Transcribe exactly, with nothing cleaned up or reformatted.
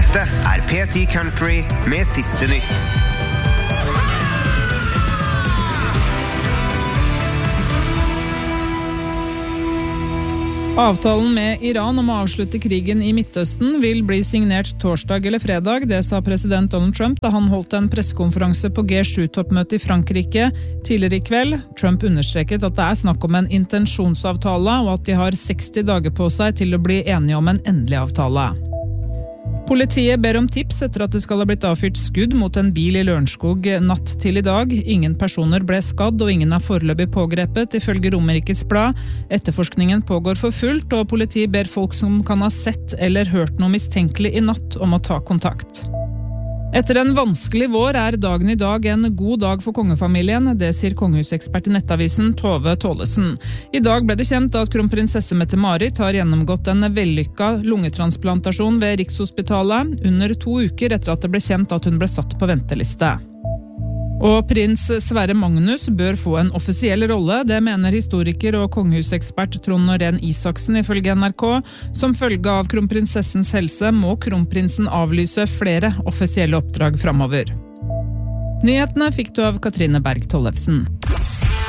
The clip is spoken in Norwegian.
Dette er P ti Country med siste nytt. Avtalen med Iran om å avslutte krigen i Midtøsten vil bli signert torsdag eller fredag, det sa president Donald Trump da han holdt en pressekonferanse på G sju-toppmøtet i Frankrike tidligere i kveld. Trump understreket at det er snakk om en intensjonsavtale, og at de har seksti dager på seg til å bli enige om en endelig avtale. Politiet ber om tips etter at det skal ha blitt avfyrt skudd mot en bil i Lørenskog natt til i dag. Ingen personer ble skadd, og ingen er foreløpig pågrepet, ifølge Romerikes Blad. Etterforskningen pågår for fullt, og politiet ber folk som kan ha sett eller hørt noe mistenkelig i natt om å ta kontakt. Etter en vanskelig vår er dagen i dag en god dag for kongefamilien, det sier kongehusekspert i Nettavisen Tove Tollesen. I dag ble det kjent at kronprinsesse Mette-Marit har gjennomgått en vellykket lungetransplantasjon ved Rikshospitalet under to uker etter at det ble kjent at hun ble satt på venteliste. Og prins Sverre Magnus bør få en offisiell rolle, det mener historiker og kongehusekspert Trond Norén Isaksen ifølge N R K. Som følge av kronprinsessens helse må kronprinsen avlyse flere offisielle oppdrag fremover. Nyhetene fikk du av Katrine Berg Tollefsen.